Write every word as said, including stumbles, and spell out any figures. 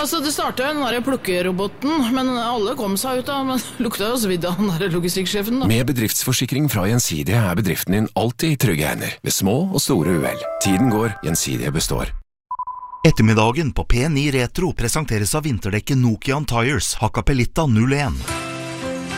altså det startet jo den der plukkeroboten, men alle kom seg ut da, men lukta jo svidd av den der logistikksjefen da. Med bedriftsforsikring fra Gjensidige er bedriften din alltid i trygge hender, ved små og store uhell. Tiden går, Gjensidige består. Ettermiddagen på P ni Retro presenteres av vinterdekket Nokian Tires Hakkapeliitta null en.